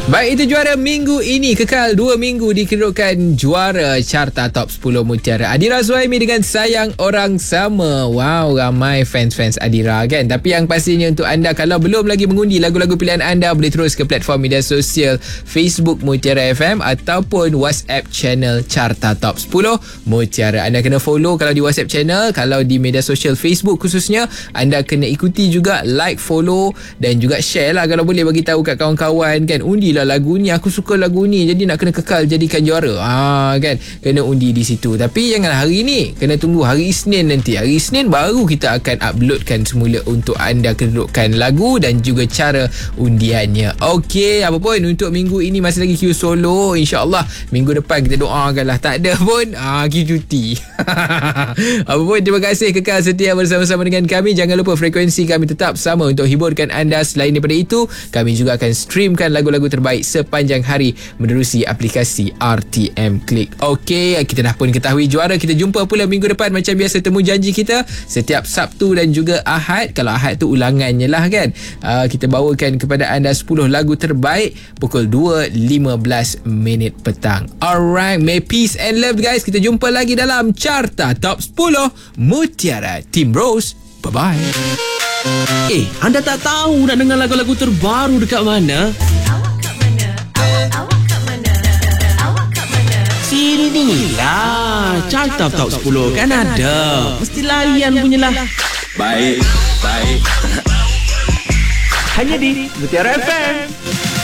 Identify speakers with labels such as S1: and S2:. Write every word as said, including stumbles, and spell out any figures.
S1: Baik, itu juara minggu ini. Kekal dua minggu di kedudukan juara Carta Top sepuluh Mutiara. Adira Zuhaimi dengan Sayang Orang Sama. Wow, ramai fans-fans Adira kan. Tapi yang pastinya untuk anda, kalau belum lagi mengundi lagu-lagu pilihan anda, boleh terus ke platform media sosial Facebook Mutiara F M ataupun WhatsApp channel Carta Top sepuluh Mutiara. Anda kena follow kalau di WhatsApp channel. Kalau di media sosial Facebook khususnya, anda kena ikuti juga, like, follow dan juga share lah kalau boleh, bagi tahu kat kawan-kawan kan. Undi lah lagu ni, aku suka lagu ni, jadi nak kena kekal jadikan juara. Ha kan, kena undi di situ. Tapi jangan hari ni, kena tunggu hari Isnin nanti. Hari Isnin baru kita akan uploadkan semula untuk anda kedudukan lagu dan juga cara undiannya. Okey, apa pun untuk minggu ini masih lagi Q solo. InsyaAllah minggu depan kita doakanlah. Tak ada pun ah, Q cuti. Apa pun, terima kasih kekal setia bersama-sama dengan kami. Jangan lupa frekuensi kami tetap sama untuk hiburkan anda. Selain daripada itu, kami juga akan streamkan lagu-lagu terbaik baik sepanjang hari menerusi aplikasi R T M Click. Okey, kita dah pun ketahui juara. Kita jumpa pula minggu depan macam biasa, temu janji kita setiap Sabtu dan juga Ahad. Kalau Ahad tu ulangannya lah kan. Uh, kita bawakan kepada anda sepuluh lagu terbaik pukul dua lima belas minit petang. Alright, may peace and love guys. Kita jumpa lagi dalam Carta Top sepuluh Mutiara. Team Rose, bye-bye.
S2: Eh, anda tak tahu nak dengar lagu-lagu terbaru dekat mana? Sini ni lah, Carta Top sepuluh kan ada. Mesti layan punyalah.
S3: Baik, baik.
S2: Hanya di Mutiara F M.